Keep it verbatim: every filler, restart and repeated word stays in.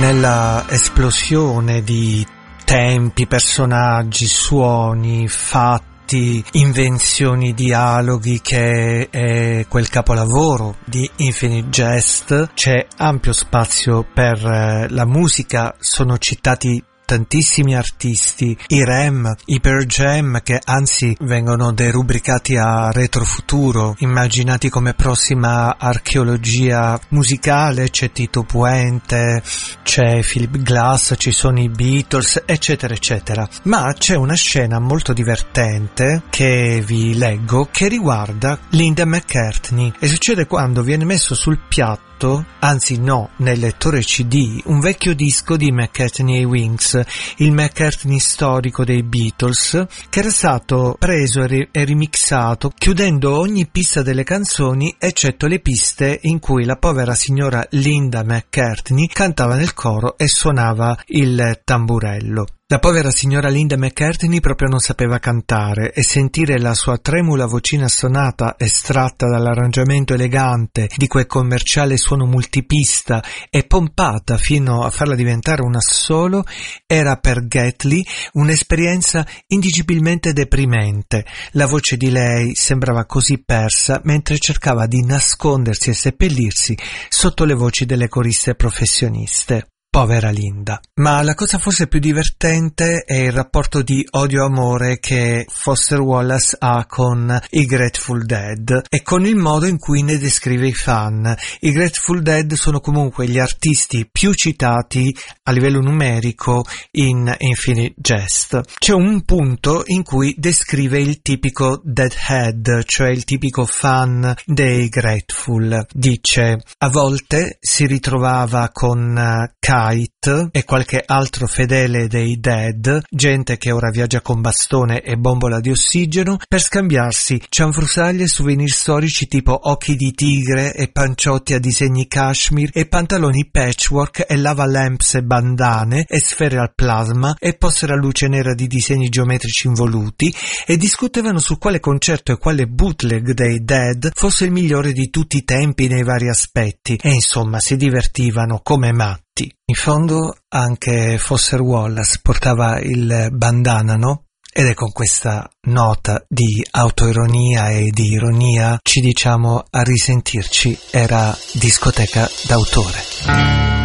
nella esplosione di tempi, personaggi, suoni, fatti, invenzioni, dialoghi che è quel capolavoro di Infinite Jest, c'è ampio spazio per la musica, sono citati tantissimi artisti, i R E M, i Pearl Jam, che anzi vengono derubricati a retrofuturo, immaginati come prossima archeologia musicale. C'è Tito Puente, c'è Philip Glass, ci sono i Beatles, eccetera eccetera. Ma c'è una scena molto divertente che vi leggo, che riguarda Linda McCartney, e succede quando viene messo sul piatto, anzi no, nel lettore C D, un vecchio disco di McCartney e Wings, il McCartney storico dei Beatles, che era stato preso e, ri- e remixato, chiudendo ogni pista delle canzoni eccetto le piste in cui la povera signora Linda McCartney cantava nel coro e suonava il tamburello. La povera signora Linda McCartney proprio non sapeva cantare, e sentire la sua tremula vocina stonata estratta dall'arrangiamento elegante di quel commerciale suono multipista e pompata fino a farla diventare un assolo era per Gately un'esperienza indicibilmente deprimente. La voce di lei sembrava così persa mentre cercava di nascondersi e seppellirsi sotto le voci delle coriste professioniste. Povera Linda. Ma la cosa forse più divertente è il rapporto di odio-amore che Foster Wallace ha con i Grateful Dead e con il modo in cui ne descrive i fan. I Grateful Dead sono comunque gli artisti più citati a livello numerico in Infinite Jest. C'è un punto in cui descrive il tipico deadhead, cioè il tipico fan dei Grateful. Dice: a volte si ritrovava con Kite e qualche altro fedele dei Dead, gente che ora viaggia con bastone e bombola di ossigeno, per scambiarsi cianfrusaglie e souvenir storici tipo occhi di tigre e panciotti a disegni cashmere e pantaloni patchwork e lava lamps e bandane e sfere al plasma e poster a luce nera di disegni geometrici involuti, e discutevano su quale concerto e quale bootleg dei Dead fosse il migliore di tutti i tempi nei vari aspetti, e insomma si divertivano come matti. In fondo anche Foster Wallace portava il bandana, no? Ed è con questa nota di autoironia e di ironia ci diciamo a risentirci. Era Discoteca d'autore.